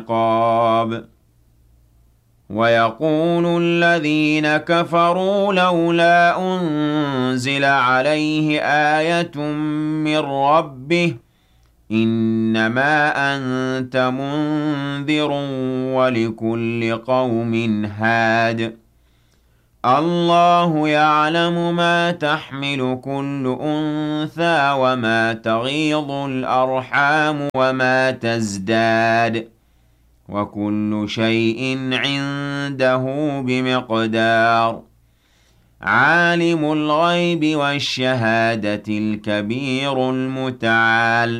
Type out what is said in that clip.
عقاب ويقول الذين كفروا لولا أنزل عليه آية من ربه إنما أنت منذر ولكل قوم هاد الله يعلم ما تحمل كل أنثى وما تغيض الأرحام وما تزداد وكل شيء عنده بمقدار عالم الغيب والشهادة الكبير المتعال